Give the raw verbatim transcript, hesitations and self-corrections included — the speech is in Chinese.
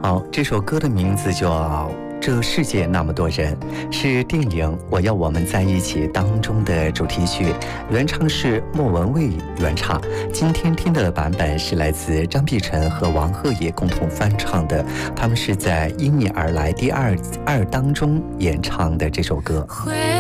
好，这首歌的名字叫这世界那么多人，是电影《我要我们在一起》当中的主题曲，原唱是莫文蔚原唱。今天听的版本是来自张碧晨和王鹤野共同翻唱的，他们是在《因你而来》第二二当中演唱的这首歌。 回